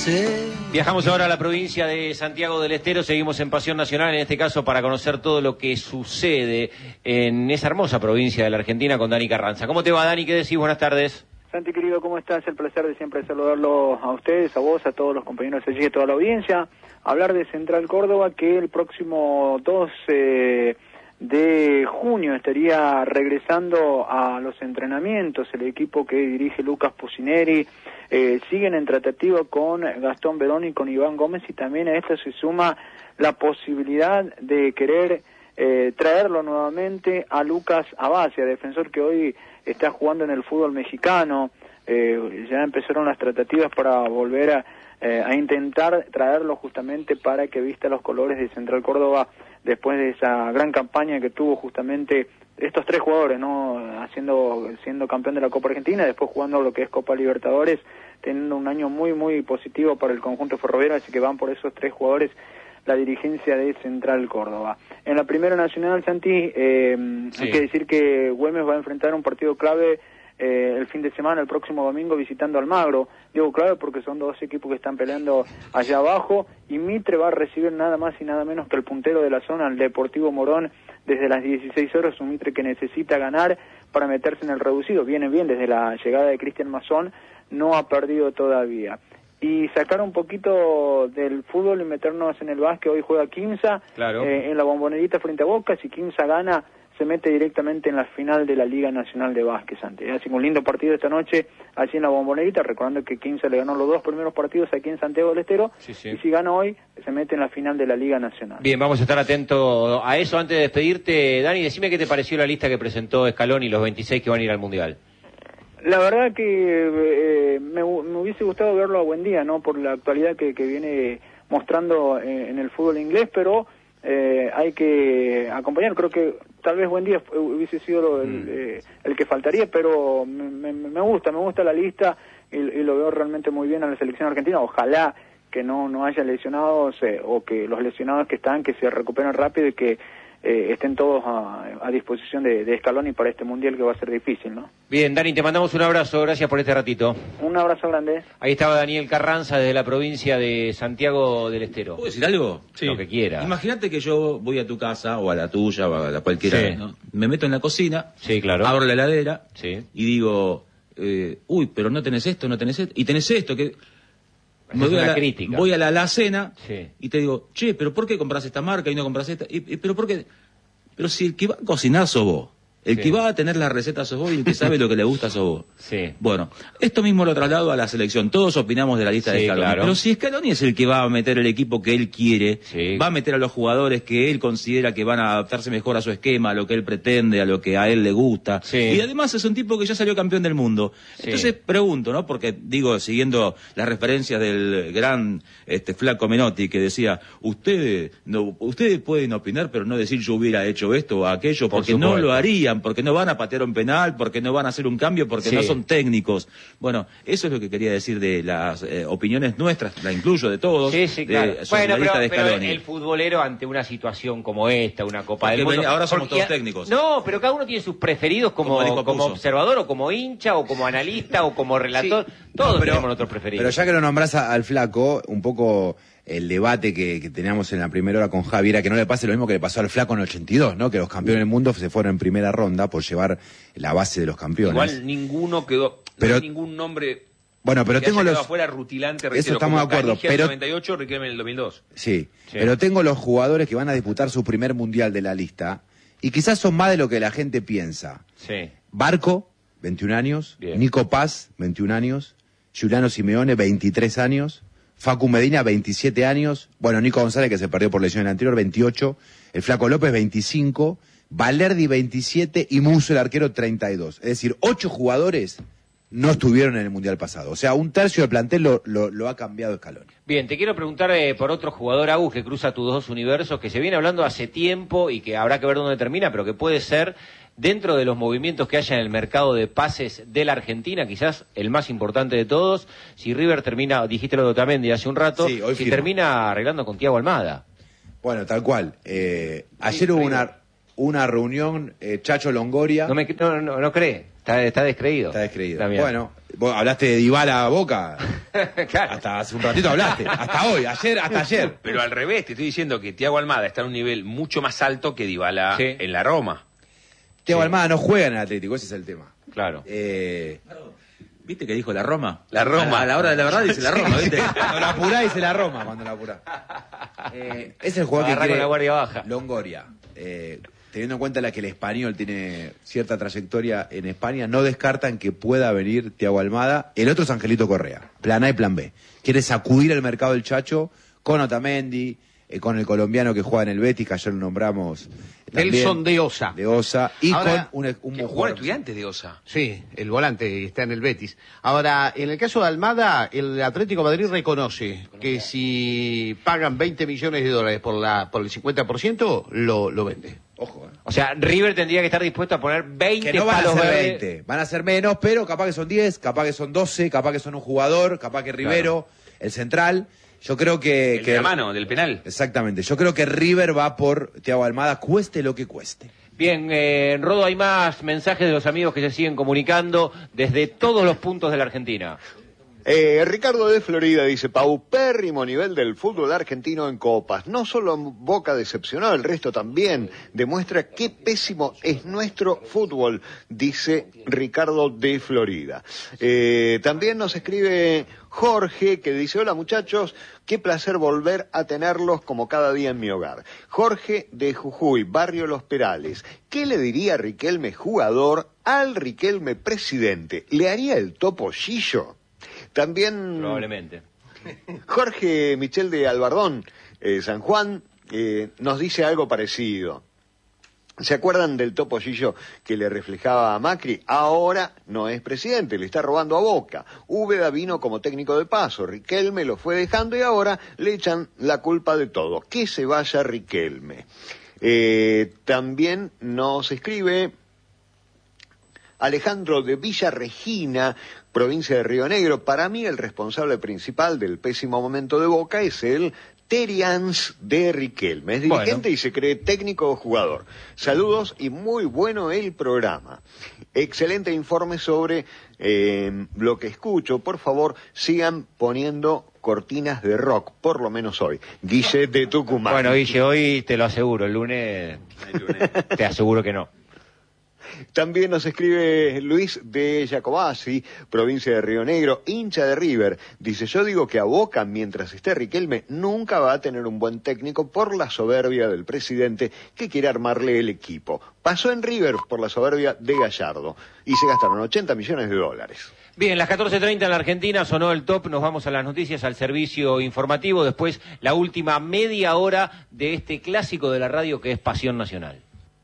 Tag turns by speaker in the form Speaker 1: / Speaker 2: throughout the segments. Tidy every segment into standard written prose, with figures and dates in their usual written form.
Speaker 1: Viajamos ahora a la provincia de Santiago del Estero, seguimos en Pasión Nacional, en este caso para conocer todo lo que sucede en esa hermosa provincia de la Argentina con Dani Carranza. ¿Cómo te va, Dani? ¿Qué decís? Buenas tardes.
Speaker 2: Santi, querido, ¿cómo estás? El placer de siempre saludarlo a ustedes, a vos, a todos los compañeros allí, a toda la audiencia. Hablar de Central Córdoba, que el próximo 2 de junio estaría regresando a los entrenamientos. El equipo que dirige Lucas Pusineri siguen en tratativa con Gastón Bedón y con Iván Gómez, y también a esto se suma la posibilidad de querer traerlo nuevamente a Lucas Abacia, defensor que hoy está jugando en el fútbol mexicano. Ya empezaron las tratativas para volver a intentar traerlo justamente para que vista los colores de Central Córdoba después de esa gran campaña que tuvo justamente estos tres jugadores, ¿no? Siendo campeón de la Copa Argentina, después jugando lo que es Copa Libertadores, teniendo un año muy muy positivo para el conjunto ferroviario, así que van por esos tres jugadores la dirigencia de Central Córdoba. En la Primera Nacional, Santi, sí, hay que decir que Güemes va a enfrentar un partido clave el fin de semana, el próximo domingo, visitando Almagro. Digo clave porque son dos equipos que están peleando allá abajo, y Mitre va a recibir nada más y nada menos que el puntero de la zona, el Deportivo Morón, desde las 16 horas, un Mitre que necesita ganar para meterse en el reducido. Viene bien desde la llegada de Cristian Mazón, no ha perdido todavía. Y sacar un poquito del fútbol y meternos en el básquet. Hoy juega Quimsa, claro, en la Bombonerita frente a Boca. Si Quimsa gana, se mete directamente en la final de la Liga Nacional de Básquet, Santi. Así que un lindo partido esta noche allí en la Bombonerita, recordando que Quimsa le ganó los dos primeros partidos aquí en Santiago del Estero, sí. Y si gana hoy, se mete en la final de la Liga Nacional.
Speaker 1: Bien, vamos a estar atentos a eso. Antes de despedirte, Dani, decime qué te pareció la lista que presentó Scaloni, los 26 que van a ir al Mundial.
Speaker 2: La verdad que me hubiese gustado verlo a Buendía, ¿no? Por la actualidad que viene mostrando en el fútbol inglés, pero hay que acompañar. Creo que tal vez Buendía hubiese sido el que faltaría, pero me gusta la lista y lo veo realmente muy bien a la selección argentina. Ojalá que no haya lesionados o que los lesionados que están, que se recuperen rápido y que estén todos a disposición de Scaloni para este Mundial, que va a ser difícil, ¿no?
Speaker 1: Bien, Dani, te mandamos un abrazo, gracias por este ratito.
Speaker 2: Un abrazo grande.
Speaker 1: Ahí estaba Daniel Carranza desde la provincia de Santiago del Estero.
Speaker 3: ¿Puedo decir algo?
Speaker 1: Sí. Lo que quiera.
Speaker 3: Imagínate que yo voy a tu casa, o a la tuya, o a la cualquiera, sí, ¿no? Me meto en la cocina,
Speaker 1: sí, claro,
Speaker 3: abro la heladera,
Speaker 1: sí,
Speaker 3: y digo, uy, pero no tenés esto, y tenés esto, que... Voy a la alacena, sí, y te digo, che, pero ¿por qué compras esta marca y no compras esta? ¿Pero por qué? Pero si el que va a cocinar sos vos, el que va a tener la receta sos vos, y el que sabe lo que le gusta sos vos.
Speaker 1: Sí.
Speaker 3: Bueno, esto mismo lo traslado a la selección. Todos opinamos de la lista de Scaloni. Claro. Pero si Scaloni es el que va a meter el equipo que él quiere, sí, va a meter a los jugadores que él considera que van a adaptarse mejor a su esquema, a lo que él pretende, a lo que a él le gusta. Sí. Y además es un tipo que ya salió campeón del mundo. Sí. Entonces pregunto, ¿no? Porque digo, siguiendo las referencias del gran Flaco Menotti, que decía, ustedes pueden opinar, pero no decir yo hubiera hecho esto o aquello, porque no lo harían, porque no van a patear un penal, porque no van a hacer un cambio, porque sí, no son técnicos. Bueno, eso es lo que quería decir de las opiniones nuestras, la incluyo de todos.
Speaker 1: Sí, sí, claro. Bueno, pero el futbolero ante una situación como esta, una Copa del Mundo...
Speaker 3: Ahora somos todos técnicos.
Speaker 1: No, pero cada uno tiene sus preferidos como observador, o como hincha, o como analista, o como relator. Sí. Todos tenemos nuestros preferidos.
Speaker 4: Pero ya que lo nombrás al Flaco, un poco... El debate que teníamos en la primera hora con Javi era que no le pase lo mismo que le pasó al Flaco en el 82, ¿no? Que los campeones del mundo se fueron en primera ronda por llevar la base de los campeones.
Speaker 5: Igual ninguno quedó, pero, no hay ningún nombre.
Speaker 4: Bueno, pero tengo los
Speaker 5: afuera rutilante, reitero,
Speaker 4: eso estamos de acuerdo,
Speaker 5: pero en el 98, Riquelme en el 2002.
Speaker 4: Sí, pero tengo los jugadores que van a disputar su primer mundial de la lista y quizás son más de lo que la gente piensa.
Speaker 1: Sí.
Speaker 4: Barco, 21 años, bien. Nico Paz, 21 años, Giuliano Simeone, 23 años. Facu Medina, 27 años. Bueno, Nico González, que se perdió por lesión en el anterior, 28. El Flaco López, 25. Valerdi, 27. Y Musso, el arquero, 32. Es decir, 8 jugadores no estuvieron en el Mundial pasado. O sea, un tercio del plantel lo ha cambiado Scaloni.
Speaker 1: Bien, te quiero preguntar por otro jugador, Agus, que cruza tus dos universos, que se viene hablando hace tiempo y que habrá que ver dónde termina, pero que puede ser, dentro de los movimientos que haya en el mercado de pases de la Argentina, quizás el más importante de todos, si River termina, dijiste lo de Otamendi hace un rato, sí, si termina arreglando con Thiago Almada.
Speaker 4: Bueno, tal cual. Ayer hubo una reunión, Chacho Longoria...
Speaker 1: No cree, está descreído.
Speaker 4: Está descreído.
Speaker 1: También.
Speaker 4: Bueno, Vos hablaste de Dybala a Boca.
Speaker 1: Claro.
Speaker 4: Hasta hace un ratito hablaste. Hasta hoy, hasta ayer.
Speaker 5: Pero al revés, te estoy diciendo que Thiago Almada está en un nivel mucho más alto que Dybala en la Roma.
Speaker 4: Thiago Almada no juega en el Atlético, ese es el tema.
Speaker 1: Claro.
Speaker 3: ¿Viste que dijo la Roma?
Speaker 5: La Roma.
Speaker 3: A la hora de la verdad dice la Roma, ¿viste?
Speaker 4: Cuando la apurá dice la Roma, cuando la apurá. Es el jugador que
Speaker 1: Agarra
Speaker 4: quiere
Speaker 1: con la guardia baja.
Speaker 4: Longoria. Teniendo en cuenta que el español tiene cierta trayectoria en España, no descartan que pueda venir Thiago Almada. El otro es Angelito Correa, plan A y plan B. Quiere sacudir el mercado del Chacho con Otamendi, con el colombiano que juega en el Betis, que ayer lo nombramos.
Speaker 6: Nelson de Osa.
Speaker 4: De Osa. Y
Speaker 6: ahora,
Speaker 4: con un
Speaker 5: Jugador estudiante de Osa.
Speaker 6: Sí, el volante está en el Betis. Ahora, en el caso de Almada, el Atlético de Madrid reconoce que si pagan 20 millones de dólares por el 50%, lo vende.
Speaker 4: Ojo,
Speaker 1: O sea, River tendría que estar dispuesto a poner 20
Speaker 4: que no van a
Speaker 1: palos
Speaker 4: ser
Speaker 1: verdes.
Speaker 4: 20, van a ser menos, pero capaz que son 10, capaz que son 12, capaz que son un jugador, capaz que Rivero, el central. Yo creo que...
Speaker 5: El de la mano, del penal.
Speaker 4: Exactamente. Yo creo que River va por Thiago Almada, cueste lo que cueste.
Speaker 1: Bien, Rodo, hay más mensajes de los amigos que se siguen comunicando desde todos los puntos de la Argentina.
Speaker 7: Ricardo de Florida dice: paupérrimo nivel del fútbol argentino en copas. No solo Boca decepcionó, el resto también. Demuestra qué pésimo es nuestro fútbol, dice Ricardo de Florida. También nos escribe Jorge, que dice: hola muchachos, qué placer volver a tenerlos como cada día en mi hogar. Jorge de Jujuy, barrio Los Perales. ¿Qué le diría Riquelme jugador al Riquelme presidente? ¿Le haría el topo Gillo? También
Speaker 1: Probablemente.
Speaker 7: Jorge Michel de Albardón, San Juan, nos dice algo parecido. ¿Se acuerdan del topo Gillo que le reflejaba a Macri? Ahora no es presidente, le está robando a Boca. Úbeda vino como técnico de paso, Riquelme lo fue dejando y ahora le echan la culpa de todo. Que se vaya Riquelme. También nos escribe Alejandro de Villa Regina, provincia de Río Negro. Para mí el responsable principal del pésimo momento de Boca es el Terians de Riquelme. Es dirigente y se cree técnico o jugador. Saludos y muy bueno el programa. Excelente informe sobre lo que escucho. Por favor, sigan poniendo cortinas de rock, por lo menos hoy. Guille de Tucumán.
Speaker 1: Bueno, Guille, hoy te lo aseguro, el lunes te aseguro que no.
Speaker 7: También nos escribe Luis de Jacobasi, provincia de Río Negro, hincha de River. Dice: yo digo que a Boca, mientras esté Riquelme, nunca va a tener un buen técnico por la soberbia del presidente que quiere armarle el equipo. Pasó en River por la soberbia de Gallardo y se gastaron 80 millones de dólares.
Speaker 1: Bien, las 14:30 en la Argentina, sonó el top, nos vamos a las noticias, al servicio informativo, después la última media hora de este clásico de la radio que es Pasión Nacional.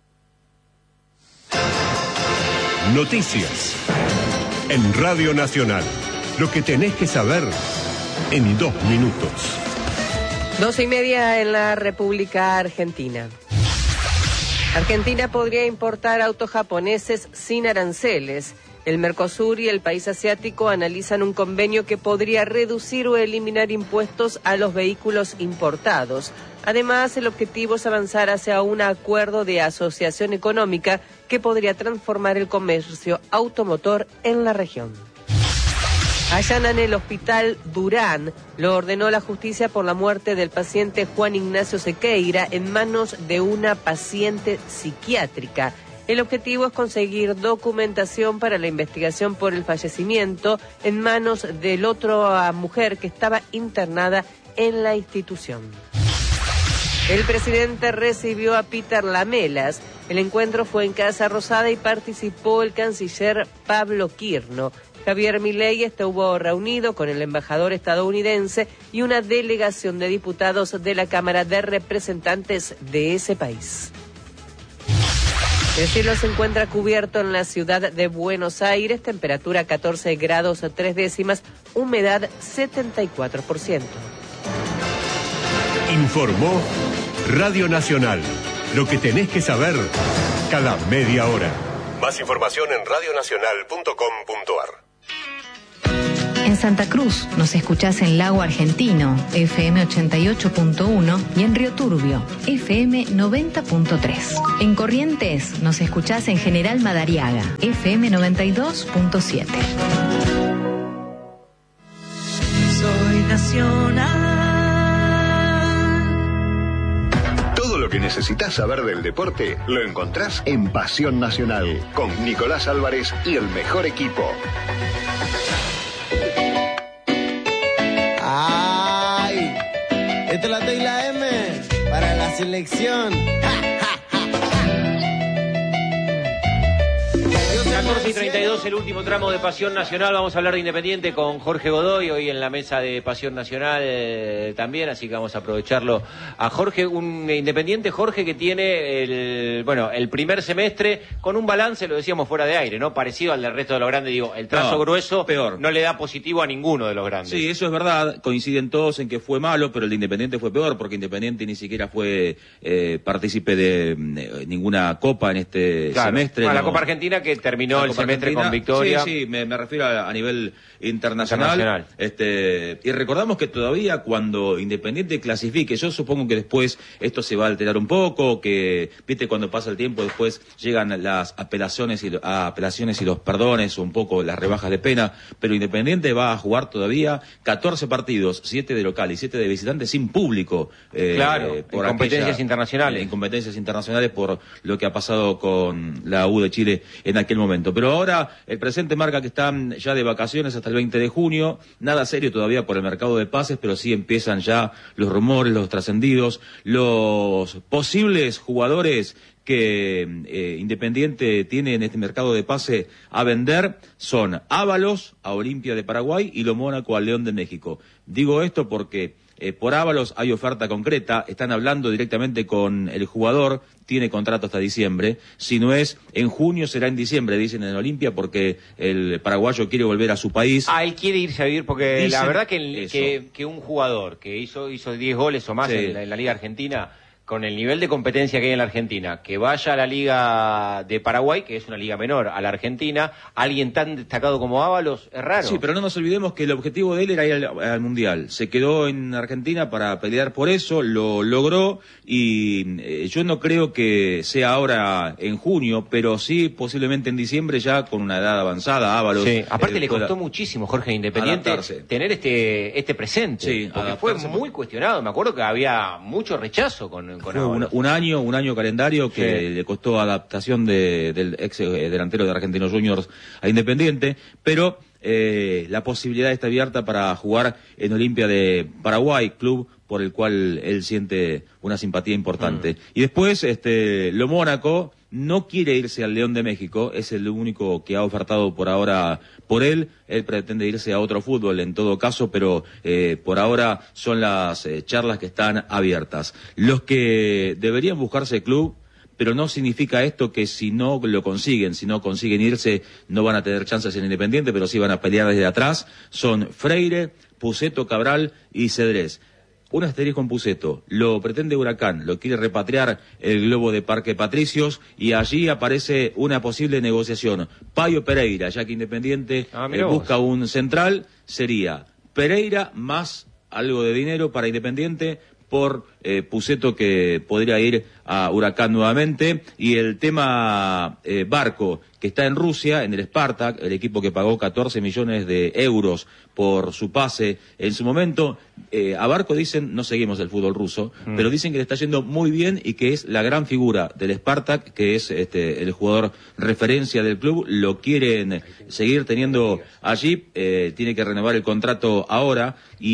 Speaker 8: Noticias en Radio Nacional. Lo que tenés que saber en 2 minutos.
Speaker 9: 12:30 en la República Argentina. Argentina podría importar autos japoneses sin aranceles. El Mercosur y el país asiático analizan un convenio que podría reducir o eliminar impuestos a los vehículos importados. Además, el objetivo es avanzar hacia un acuerdo de asociación económica que podría transformar el comercio automotor en la región. Allanan el hospital Durán. Lo ordenó la justicia por la muerte del paciente Juan Ignacio Sequeira en manos de una paciente psiquiátrica. El objetivo es conseguir documentación para la investigación por el fallecimiento en manos de la otra mujer que estaba internada en la institución. El presidente recibió a Peter Lamelas. El encuentro fue en Casa Rosada y participó el canciller Pablo Quirno. Javier Milei estuvo reunido con el embajador estadounidense y una delegación de diputados de la Cámara de Representantes de ese país. El cielo se encuentra cubierto en la ciudad de Buenos Aires, temperatura 14 grados 3 décimas, humedad 74%.
Speaker 8: Informó Radio Nacional. Lo que tenés que saber cada media hora. Más información en radionacional.com.ar.
Speaker 10: En Santa Cruz nos escuchás en Lago Argentino, FM 88.1 y en Río Turbio, FM 90.3. En Corrientes nos escuchás en General Madariaga, FM 92.7.
Speaker 7: lo que necesitas saber del deporte lo encontrás en Pasión Nacional, con Nicolás Álvarez y el mejor equipo.
Speaker 11: ¡Ay! Esta es la T y la M para la selección. ¡Ja!
Speaker 1: 14:32, el último tramo de Pasión Nacional. Vamos a hablar de Independiente con Jorge Godoy, hoy en la mesa de Pasión Nacional también, así que vamos a aprovecharlo a Jorge. Un Independiente, Jorge, que tiene el primer semestre con un balance, lo decíamos fuera de aire, ¿no? Parecido al del resto de los grandes, digo, el trazo grueso
Speaker 3: peor.
Speaker 1: No le da positivo a ninguno de los grandes.
Speaker 3: Sí, eso es verdad, coinciden todos en que fue malo, pero el de Independiente fue peor, porque Independiente ni siquiera fue partícipe de ninguna copa en este semestre.
Speaker 1: La Copa Argentina, que terminó el semestre con victoria.
Speaker 3: Sí, me refiero a nivel internacional. Y recordamos que todavía cuando Independiente clasifique, yo supongo que después esto se va a alterar un poco, que viste cuando pasa el tiempo después llegan las apelaciones y los perdones, un poco las rebajas de pena, pero Independiente va a jugar todavía 14 partidos, 7 de local y 7 de visitante sin público.
Speaker 1: Por competencias internacionales.
Speaker 3: En competencias internacionales por lo que ha pasado con la U de Chile en aquel momento. Pero ahora el presente marca que están ya de vacaciones hasta el 20 de junio, nada serio todavía por el mercado de pases, pero sí empiezan ya los rumores, los trascendidos, los posibles jugadores que Independiente tiene en este mercado de pase a vender son Ábalos a Olimpia de Paraguay y Lo Mónaco al León de México. Digo esto porque por Ábalos hay oferta concreta, están hablando directamente con el jugador, tiene contrato hasta diciembre, si no es en junio será en diciembre, dicen en Olimpia, porque el paraguayo quiere volver a su país.
Speaker 1: Él quiere irse a vivir, porque dicen, la verdad que un jugador que hizo 10 goles o más en la Liga Argentina, con el nivel de competencia que hay en la Argentina, que vaya a la Liga de Paraguay, que es una liga menor, a la Argentina, alguien tan destacado como Ábalos, es raro.
Speaker 3: Sí, pero no nos olvidemos que el objetivo de él era ir al Mundial. Se quedó en Argentina para pelear por eso, lo logró, y yo no creo que sea ahora en junio, pero sí posiblemente en diciembre, ya con una edad avanzada, Ábalos.
Speaker 1: Sí, aparte le costó muchísimo, Jorge, Independiente, tener este presente,
Speaker 3: sí,
Speaker 1: porque fue muy cuestionado. Me acuerdo que había mucho rechazo con
Speaker 3: fue un año calendario que le costó adaptación del ex delantero de Argentinos Juniors a Independiente, pero la posibilidad está abierta para jugar en Olimpia de Paraguay, club por el cual él siente una simpatía importante. Y después, Lo Mónaco no quiere irse al León de México, es el único que ha ofertado por ahora por él pretende irse a otro fútbol en todo caso, pero por ahora son las charlas que están abiertas. Los que deberían buscarse club, pero no significa esto que si no lo consiguen, si no consiguen irse, no van a tener chances en Independiente, pero sí van a pelear desde atrás, son Freire, Puceto, Cabral y Cedrés. Un asterisco en Puceto, lo pretende Huracán, lo quiere repatriar el Globo de Parque Patricios y allí aparece una posible negociación. Paio Pereira, ya que Independiente busca un central, sería Pereira más algo de dinero para Independiente por Puceto, que podría ir a Huracán nuevamente, y el tema Barco, que está en Rusia, en el Spartak, el equipo que pagó 14 millones de euros por su pase en su momento. A Barco dicen, no seguimos el fútbol ruso, pero dicen que le está yendo muy bien y que es la gran figura del Spartak, que es el jugador referencia del club, lo quieren seguir teniendo allí, tiene que renovar el contrato ahora,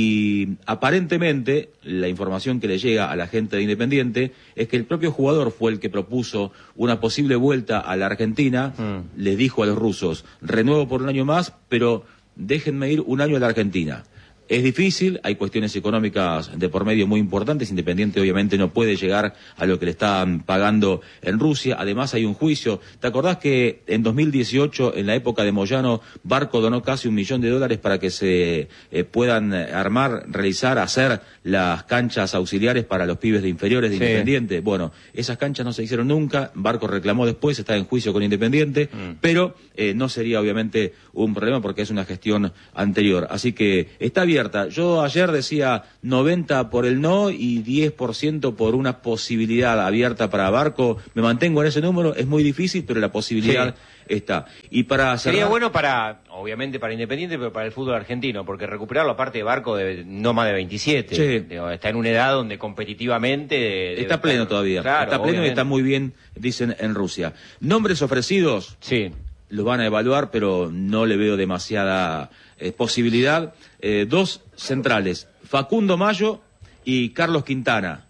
Speaker 3: y aparentemente la información que le llega a la gente de Independiente es que el propio jugador fue el que propuso una posible vuelta a la Argentina. Les dijo a los rusos, renuevo por un año más, pero déjenme ir un año a la Argentina. Es difícil, hay cuestiones económicas de por medio muy importantes, Independiente obviamente no puede llegar a lo que le están pagando en Rusia, además hay un juicio. ¿Te acordás que en 2018, en la época de Moyano, Barco donó casi $1 millón para que se puedan armar, realizar, hacer las canchas auxiliares para los pibes de inferiores de Independiente? Bueno, esas canchas no se hicieron nunca, Barco reclamó después, está en juicio con Independiente, pero no sería obviamente un problema porque es una gestión anterior, así que está bien abierta. Yo ayer decía 90 por el no y 10% por una posibilidad abierta para Barco. Me mantengo en ese número, es muy difícil, pero la posibilidad está. Y para cerrar...
Speaker 1: Sería bueno obviamente para Independiente, pero para el fútbol argentino, porque recuperarlo aparte de Barco de no más de 27.
Speaker 3: Sí.
Speaker 1: Está en una edad donde competitivamente...
Speaker 3: Está pleno todavía.
Speaker 1: Claro,
Speaker 3: está pleno
Speaker 1: obviamente.
Speaker 3: y está muy bien, dicen en Rusia. Nombres ofrecidos...
Speaker 1: Sí.
Speaker 3: Lo van a evaluar, pero no le veo demasiada posibilidad. 2 centrales, Facundo Mayo y Carlos Quintana.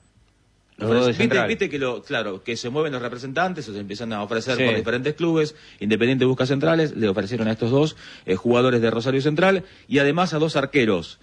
Speaker 3: Viste que se mueven los representantes, se empiezan a ofrecer por diferentes clubes. Independiente busca centrales, le ofrecieron a estos 2 jugadores de Rosario Central y además a 2 arqueros.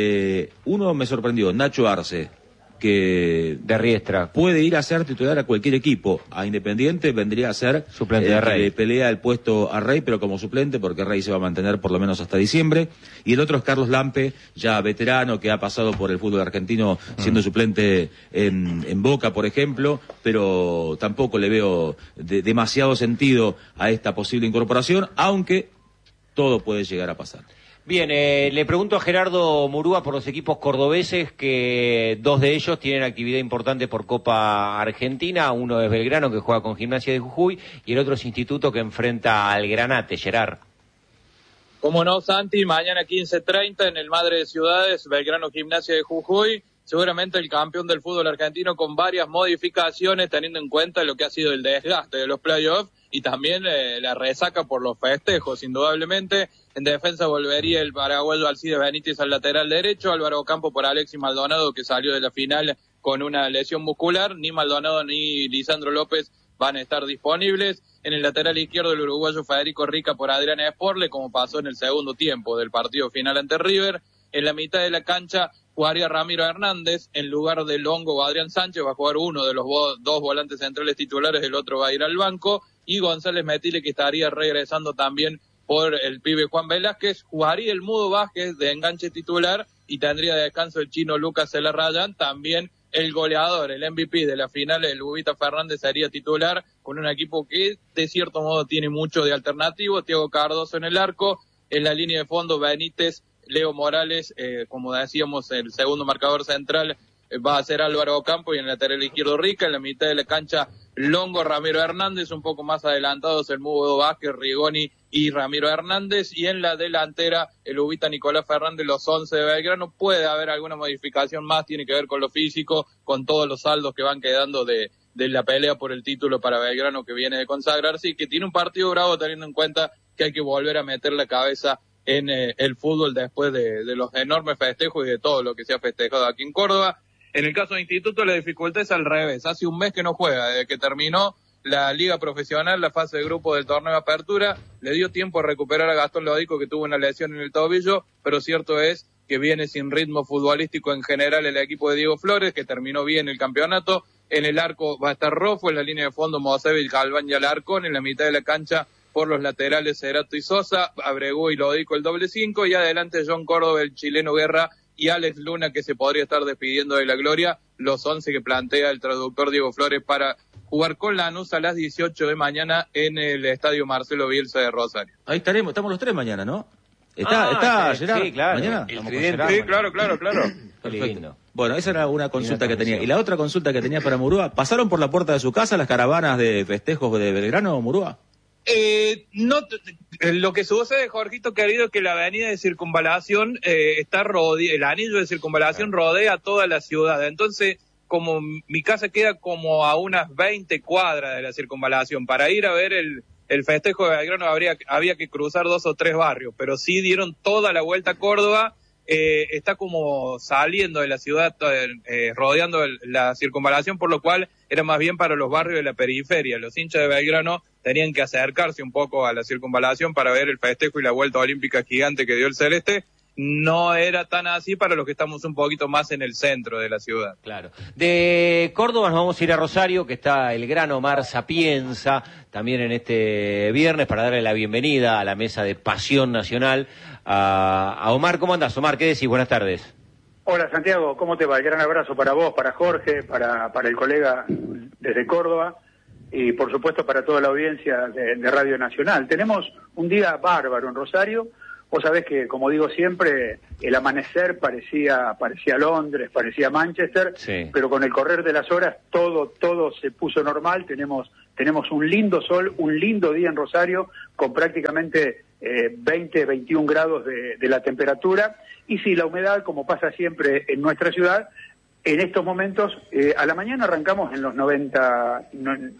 Speaker 3: Uno me sorprendió, Nacho Arce, que
Speaker 1: de Riestra
Speaker 3: puede ir a ser titular a cualquier equipo. A Independiente vendría a ser
Speaker 1: suplente de Rey.
Speaker 3: Que pelea el puesto a Rey, pero como suplente, porque Rey se va a mantener por lo menos hasta diciembre. Y el otro es Carlos Lampe, ya veterano, que ha pasado por el fútbol argentino siendo suplente en Boca, por ejemplo, pero tampoco le veo demasiado sentido a esta posible incorporación, aunque todo puede llegar a pasar.
Speaker 1: Bien, le pregunto a Gerardo Murúa por los equipos cordobeses, que 2 de ellos tienen actividad importante por Copa Argentina. Uno es Belgrano, que juega con Gimnasia de Jujuy, y el otro es Instituto, que enfrenta al Granate. Gerard.
Speaker 12: Como no, Santi, mañana 15:30 en el Madre de Ciudades, Belgrano Gimnasia de Jujuy. Seguramente el campeón del fútbol argentino con varias modificaciones, teniendo en cuenta lo que ha sido el desgaste de los playoffs y también la resaca por los festejos, indudablemente. En defensa volvería el paraguayo Alcides Benítez al lateral derecho, Álvaro Ocampo por Alexis Maldonado, que salió de la final con una lesión muscular. Ni Maldonado ni Lisandro López van a estar disponibles. En el lateral izquierdo el uruguayo Federico Rica por Adrián Esporle, como pasó en el segundo tiempo del partido final ante River. En la mitad de la cancha jugaría Ramiro Hernández en lugar de Longo o Adrián Sánchez. Va a jugar uno de los 2 volantes centrales titulares, el otro va a ir al banco. Y González Metile, que estaría regresando también por el pibe Juan Velázquez. Jugaría el Mudo Vázquez de enganche titular y tendría de descanso el chino Lucas Celarrayán. También el goleador, el MVP de la final, el Bubita Fernández, sería titular con un equipo que de cierto modo tiene mucho de alternativo. Thiago Cardoso en el arco, en la línea de fondo Benítez, Leo Morales, como decíamos, el segundo marcador central va a ser Álvaro Ocampo, y en el lateral izquierdo Rica. En la mitad de la cancha Longo, Ramiro Hernández, un poco más adelantados el Mudo Vázquez, Rigoni y Ramiro Hernández, y en la delantera el Ubita Nicolás Fernández, los 11 de Belgrano. Puede haber alguna modificación más, tiene que ver con lo físico, con todos los saldos que van quedando de la pelea por el título para Belgrano, que viene de consagrarse y que tiene un partido bravo, teniendo en cuenta que hay que volver a meter la cabeza en el fútbol después de los enormes festejos y de todo lo que se ha festejado aquí en Córdoba. En el caso de Instituto, la dificultad es al revés. Hace un mes que no juega, desde que terminó la liga profesional, la fase de grupo del torneo de apertura. Le dio tiempo a recuperar a Gastón Lodico, que tuvo una lesión en el tobillo, pero cierto es que viene sin ritmo futbolístico en general el equipo de Diego Flores, que terminó bien el campeonato. En el arco va a estar Rofo, en la línea de fondo Mosevil, Galván y Alarcón, en la mitad de la cancha por los laterales Cerato y Sosa, Abregu y Lodico el doble 5, y adelante John Córdoba, el chileno Guerra, y Alex Luna, que se podría estar despidiendo de la gloria, los 11 que plantea el traductor Diego Flores para jugar con Lanús a las 18 de mañana en el Estadio Marcelo Bielsa de Rosario.
Speaker 3: Ahí estamos los 3 mañana, ¿no? Está Gerard,
Speaker 1: sí, claro.
Speaker 3: Mañana.
Speaker 12: Sí, claro.
Speaker 3: Perfecto. Bueno, esa era una consulta que tenía. Y la otra consulta que tenía para Murúa, ¿pasaron por la puerta de su casa las caravanas de festejos de Belgrano, Murúa?
Speaker 12: No, lo que sucede, Jorgito querido, es que la avenida de circunvalación está rodeada, el anillo de circunvalación rodea toda la ciudad. Entonces, como mi casa queda como a unas 20 cuadras de la circunvalación, para ir a ver el festejo de Belgrano había que cruzar 2 o 3 barrios, pero sí dieron toda la vuelta a Córdoba. Está como saliendo de la ciudad, rodeando la circunvalación, por lo cual era más bien para los barrios de la periferia. Los hinchas de Belgrano tenían que acercarse un poco a la circunvalación para ver el festejo y la vuelta olímpica gigante que dio el Celeste. No era tan así para los que estamos un poquito más en el centro de la ciudad.
Speaker 1: Claro. De Córdoba nos vamos a ir a Rosario, que está el gran Omar Sapienza, también en este viernes, para darle la bienvenida a la mesa de Pasión Nacional a Omar. ¿Cómo andás, Omar? ¿Qué decís? Buenas tardes.
Speaker 13: Hola, Santiago, ¿cómo te va? El gran abrazo para vos, para Jorge, para el colega desde Córdoba y, por supuesto, para toda la audiencia de Radio Nacional. Tenemos un día bárbaro en Rosario, Vos sabés que, como digo siempre, el amanecer parecía Londres, parecía Manchester,
Speaker 1: sí.
Speaker 13: Pero con el correr de las horas todo se puso normal. Tenemos un lindo sol, un lindo día en Rosario, con prácticamente 20, 21 grados de la temperatura. Y sí, la humedad, como pasa siempre en nuestra ciudad, en estos momentos, a la mañana arrancamos en los 90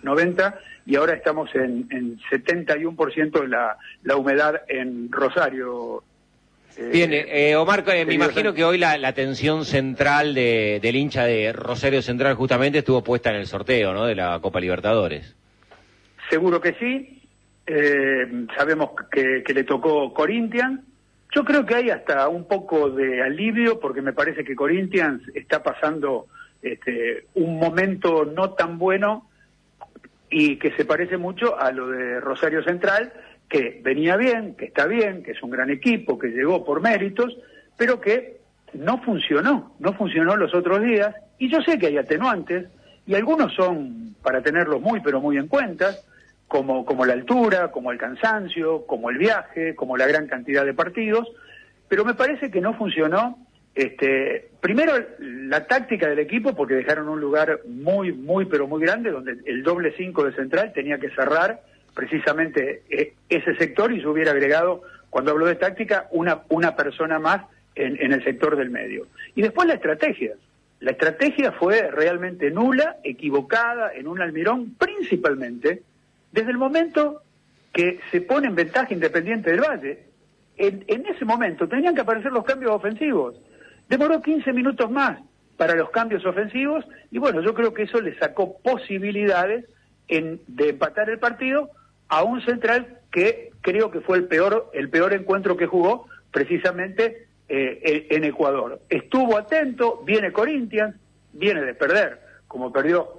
Speaker 13: y ahora estamos en 71% la humedad en Rosario.
Speaker 1: Bien, Omar, me imagino que hoy la atención central del hincha de Rosario Central justamente estuvo puesta en el sorteo, ¿no?, de la Copa Libertadores.
Speaker 13: Seguro que sí. Sabemos que le tocó Corinthians. Yo creo que hay hasta un poco de alivio, porque me parece que Corinthians está pasando un momento no tan bueno y que se parece mucho a lo de Rosario Central, que venía bien, que está bien, que es un gran equipo, que llegó por méritos, pero que no funcionó los otros días. Y yo sé que hay atenuantes, y algunos son para tenerlos muy, pero muy en cuenta, como la altura, como el cansancio, como el viaje, como la gran cantidad de partidos, pero me parece que no funcionó, primero la táctica del equipo, porque dejaron un lugar muy, muy, pero muy grande, donde el doble 5 de Central tenía que cerrar precisamente ese sector, y se hubiera agregado, cuando hablo de táctica, una persona más en el sector del medio. Y después la estrategia fue realmente nula, equivocada, en un Almirón, principalmente desde el momento que se pone en ventaja Independiente del Valle. En ese momento tenían que aparecer los cambios ofensivos. Demoró 15 minutos más para los cambios ofensivos, y bueno, yo creo que eso le sacó posibilidades de empatar el partido a un Central que creo que fue el peor encuentro que jugó precisamente en Ecuador. Estuvo atento, viene Corinthians, viene de perder, como perdió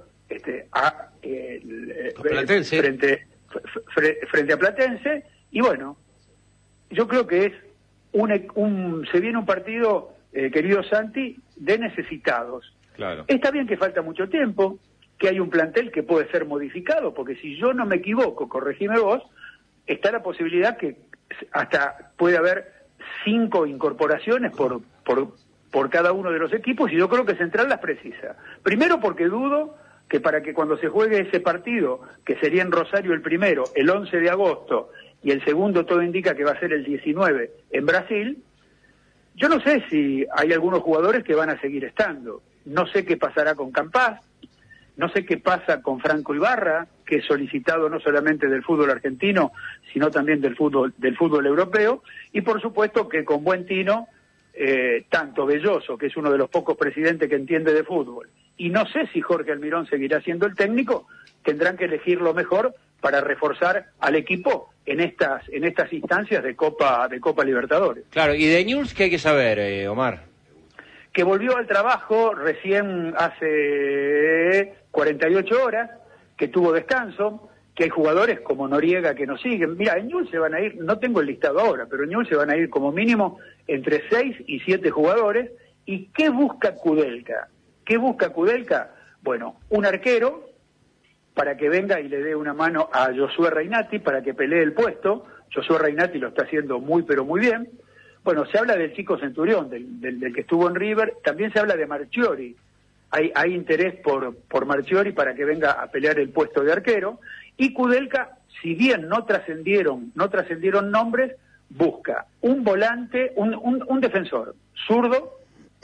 Speaker 13: frente a Platense, y bueno, yo creo que es se viene un partido, querido Santi, de necesitados.
Speaker 1: Claro.
Speaker 13: Está bien que falta mucho tiempo, que hay un plantel que puede ser modificado, porque si yo no me equivoco, corregime vos, está la posibilidad que hasta puede haber 5 incorporaciones por cada uno de los equipos, y yo creo que Central las precisa. Primero porque dudo que para que cuando se juegue ese partido, que sería en Rosario el primero, el 11 de agosto, y el segundo todo indica que va a ser el 19 en Brasil, yo no sé si hay algunos jugadores que van a seguir estando. No sé qué pasará con Campás, no sé qué pasa con Franco Ibarra, que es solicitado no solamente del fútbol argentino, sino también del fútbol europeo, y por supuesto que con Buen Tino, tanto Belloso, que es uno de los pocos presidentes que entiende de fútbol, y no sé si Jorge Almirón seguirá siendo el técnico, tendrán que elegir lo mejor para reforzar al equipo en estas instancias de Copa Libertadores.
Speaker 1: Claro, y de Newell's, ¿qué hay que saber, Omar?
Speaker 13: Que volvió al trabajo recién hace 48 horas, que tuvo descanso, que hay jugadores como Noriega que nos siguen. Mira, en Newell's se van a ir, no tengo el listado ahora, pero en Newell's se van a ir como mínimo entre 6 y 7 jugadores. ¿Y qué busca Kudelka? Bueno, un arquero para que venga y le dé una mano a Josué Reinati para que pelee el puesto. Josué Reinati lo está haciendo muy, pero muy bien. Bueno, se habla del chico Centurión, del que estuvo en River. También se habla de Marchiori. Hay interés por Marchiori para que venga a pelear el puesto de arquero. Y Kudelka, si bien no trascendieron nombres, busca un volante, un defensor zurdo,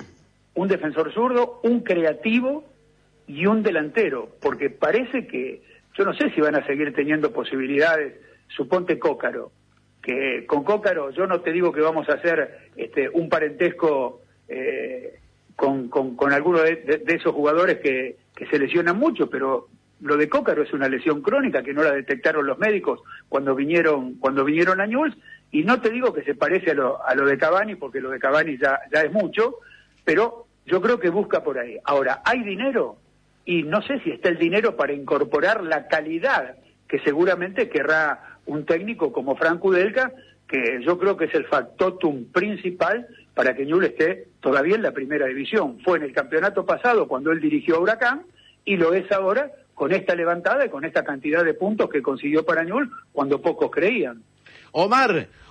Speaker 13: un creativo y un delantero, porque parece que, yo no sé si van a seguir teniendo posibilidades. Suponte Cócaro, que con Cócaro yo no te digo que vamos a hacer un parentesco con alguno de esos jugadores que se lesionan mucho, pero lo de Cócaro es una lesión crónica que no la detectaron los médicos cuando vinieron a Newell's, y no te digo que se parece a lo de Cavani, porque lo de Cavani ya es mucho, pero yo creo que busca por ahí. Ahora, ¿hay dinero? Y no sé si está el dinero para incorporar la calidad que seguramente querrá un técnico como Frank Kudelka, que yo creo que es el factotum principal para que Newell's esté todavía en la primera división. Fue en el campeonato pasado cuando él dirigió a Huracán, y lo es ahora con esta levantada y con esta cantidad de puntos que consiguió para Newell's cuando pocos creían.
Speaker 6: Omar,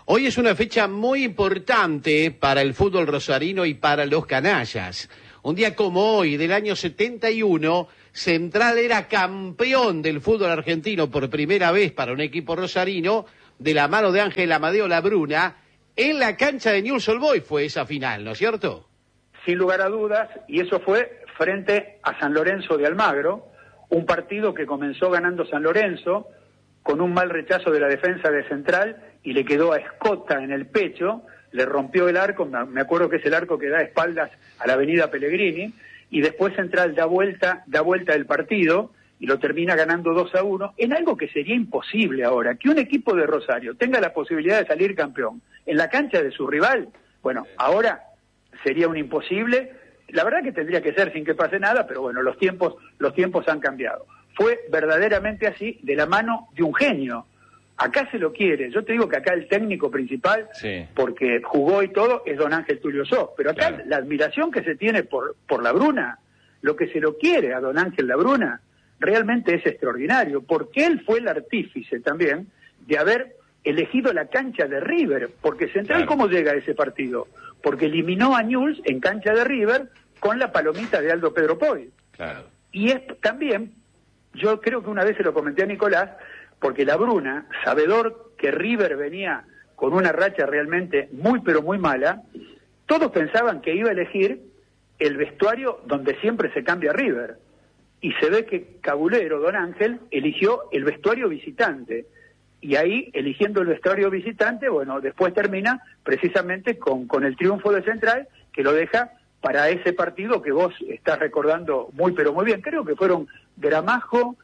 Speaker 6: Hoy es una fecha muy importante para el fútbol rosarino y para los canallas. Un día como hoy, del año 71, Central era campeón del fútbol argentino por primera vez para un equipo rosarino, de la mano de Ángel Amadeo Labruna. En la cancha de Newell's Old Boys fue esa final, ¿no es cierto?
Speaker 13: Sin lugar a dudas, y eso fue frente a San Lorenzo de Almagro, un partido que comenzó ganando San Lorenzo con un mal rechazo de la defensa de Central y le quedó a Escota en el pecho, le rompió el arco, me acuerdo que es el arco que da espaldas a la avenida Pellegrini, y después Central da vuelta el partido y lo termina ganando 2-1, en algo que sería imposible ahora, que un equipo de Rosario tenga la posibilidad de salir campeón en la cancha de su rival. Bueno, ahora sería un imposible, la verdad que tendría que ser sin que pase nada, pero bueno, los tiempos han cambiado. Fue verdaderamente así, de la mano de un genio. Acá se lo quiere, yo te digo que acá el técnico principal, sí, porque jugó y todo, es don Ángel Tulio Sos, pero acá claro, la admiración que se tiene por Labruna, lo que se lo quiere a don Ángel Labruna, realmente es extraordinario, porque él fue el artífice también de haber elegido la cancha de River, porque Central, claro, ¿cómo llega a ese partido? Porque eliminó a Newell's en cancha de River con la palomita de Aldo Pedro Poy. Claro. Y es también, yo creo que una vez se lo comenté a Nicolás, porque Labruna, sabedor que River venía con una racha realmente muy pero muy mala, todos pensaban que iba a elegir el vestuario donde siempre se cambia River. Y se ve que Cabulero, don Ángel, eligió el vestuario visitante. Y ahí, eligiendo el vestuario visitante, bueno, después termina precisamente con el triunfo de Central, que lo deja para ese partido que vos estás recordando muy pero muy bien. Creo que fueron Gramajo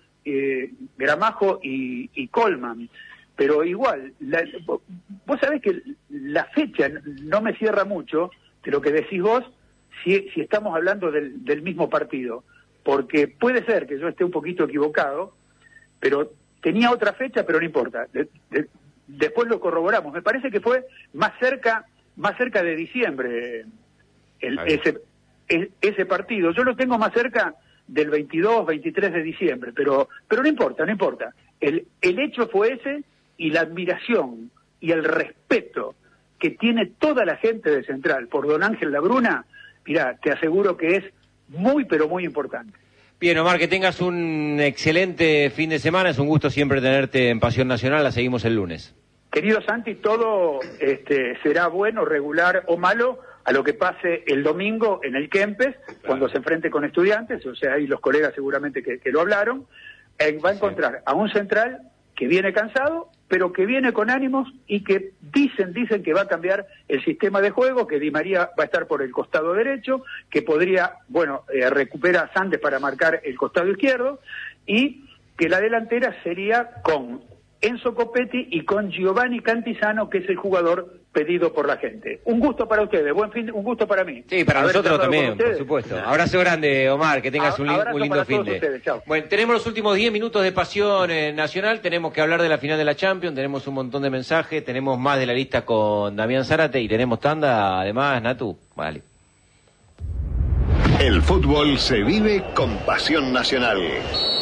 Speaker 13: y Colman. Pero igual, vos sabés que la fecha no me cierra mucho de lo que decís vos si estamos hablando del mismo partido. Porque puede ser que yo esté un poquito equivocado, pero tenía otra fecha, pero no importa. Después lo corroboramos. Me parece que fue más cerca de diciembre ese partido. Yo lo tengo más cerca del 22, 23 de diciembre, pero no importa. El hecho fue ese, y la admiración y el respeto que tiene toda la gente de Central por don Ángel Labruna, mirá, te aseguro que es muy, pero muy importante.
Speaker 1: Bien, Omar, que tengas un excelente fin de semana. Es un gusto siempre tenerte en Pasión Nacional. La seguimos el lunes.
Speaker 13: Querido Santi, todo será bueno, regular o malo a lo que pase el domingo en el Kempes, cuando se enfrente con Estudiantes. O sea, ahí los colegas seguramente que lo hablaron. Va a encontrar a un Central que viene cansado, pero que viene con ánimos y que dicen que va a cambiar el sistema de juego, que Di María va a estar por el costado derecho, que podría, recupera a Sandes para marcar el costado izquierdo, y que la delantera sería con Enzo Copetti y con Giovanni Cantizano, que es el jugador pedido por la gente. Un gusto para ustedes, un gusto para mí.
Speaker 1: Sí, para nosotros también, por supuesto. Abrazo grande, Omar, que tengas un lindo fin de. Bueno, tenemos los últimos 10 minutos de Pasión Nacional, tenemos que hablar de la final de la Champions, tenemos un montón de mensajes, tenemos más de la lista con Damián Zárate y tenemos tanda, además, Natu. Vale.
Speaker 8: El fútbol se vive con Pasión Nacional.